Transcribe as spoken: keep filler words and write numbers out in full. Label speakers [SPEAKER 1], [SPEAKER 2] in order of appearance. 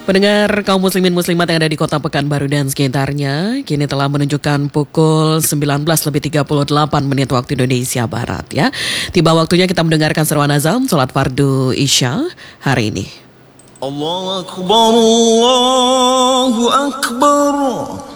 [SPEAKER 1] Pendengar kaum muslimin muslimat yang ada di kota Pekanbaru dan sekitarnya, kini telah menunjukkan pukul sembilan belas lebih tiga puluh delapan menit waktu Indonesia Barat ya. Tiba waktunya kita mendengarkan seruan azan salat fardu Isya hari ini.
[SPEAKER 2] Allahu Akbar, Allahu Akbar.